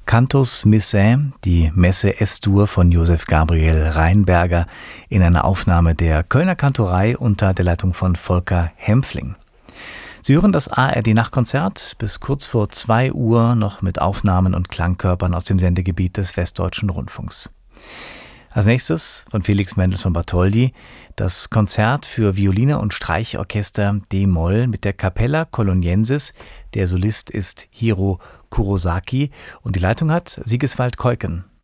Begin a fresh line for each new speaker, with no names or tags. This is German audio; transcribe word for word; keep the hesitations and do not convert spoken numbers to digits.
Cantus Missae, die Messe Es-Dur von Josef Gabriel Rheinberger in einer Aufnahme der Kölner Kantorei unter der Leitung von Volker Hempfling. Sie hören das A R D-Nachtkonzert bis kurz vor zwei Uhr noch mit Aufnahmen und Klangkörpern aus dem Sendegebiet des Westdeutschen Rundfunks. Als nächstes von Felix Mendelssohn Bartholdy das Konzert für Violine und Streichorchester D-Moll mit der Capella Coloniensis. Der Solist ist Hiro Kurosaki und die Leitung hat Sigiswald Keuken.